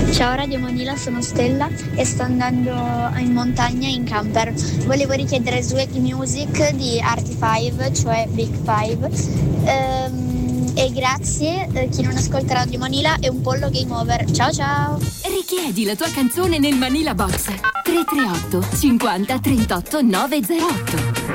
Ciao Radio Manila, sono Stella e sto andando in montagna in camper. Volevo richiedere Swag Music di Arty 5, cioè Big Five. E grazie, chi non ascolta Radio Manila è un pollo game over. Ciao ciao! Richiedi la tua canzone nel Manila Box 338 50 38 908.